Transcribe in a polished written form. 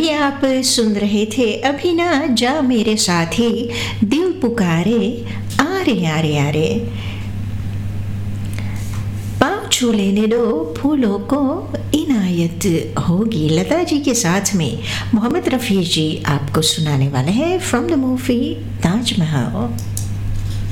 अभी आप सुन रहे थे अभी ना जा मेरे साथी, दिल पुकारे आरे आरे आरे, पाँव छू लेने दो फूलों को इनायत होगी। लता जी के साथ में मोहम्मद रफ़ी जी आपको सुनाने वाले हैं फ्रॉम द मूवी ताजमहल।